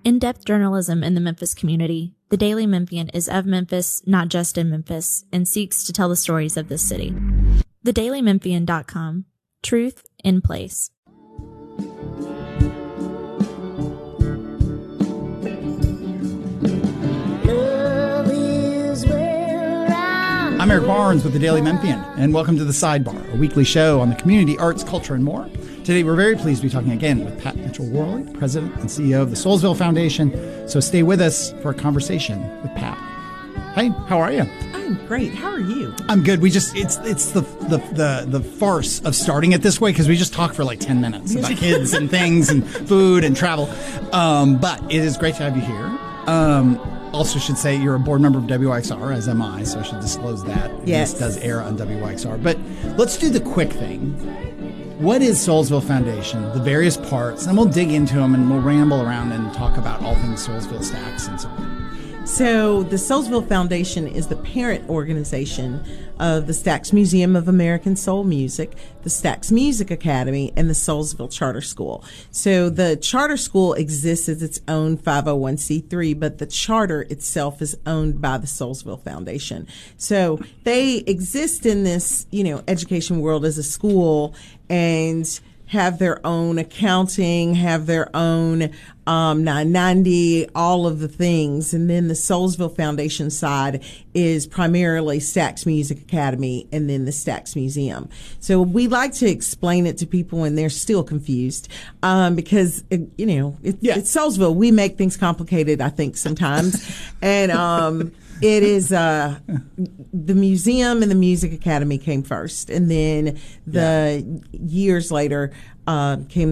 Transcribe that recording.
In-depth journalism in the Memphis community, the Daily Memphian is of Memphis, not just in Memphis, and seeks to tell the stories of this city. TheDailyMemphian.com. Truth in place. I'm Eric Barnes with the Daily Memphian, and welcome to The Sidebar, a weekly show on the community, arts, culture, and more. Today, we're very pleased to be talking again with Pat Mitchell-Worley, President and CEO of the Soulsville Foundation. So stay with us for a conversation with Pat. Hey, how are you? I'm great. How are you? I'm good. It's the farce of starting it this way because we just talk for like 10 minutes about kids and things and food and travel. But it is great to have you here. Also should say you're a board member of WYXR, as am I, so I should disclose that. Yes. This does air on WYXR. But let's do the quick thing. What is Soulsville Foundation, the various parts, and we'll dig into them and we'll ramble around and talk about all things Soulsville Stax and so on. So the Soulsville Foundation is the parent organization of the Stax Museum of American Soul Music, the Stax Music Academy, and the Soulsville Charter School. So the charter school exists as its own 501c3, but the charter itself is owned by the Soulsville Foundation. So they exist in this, education world as a school and have their own accounting, have their own 990, all of the things. And then the Soulsville Foundation side is primarily Stax Music Academy and then the Stax Museum. So we like to explain it to people when they're still confused because, it's Soulsville. We make things complicated, I think, sometimes. And it is the museum and the music academy came first, and then years later came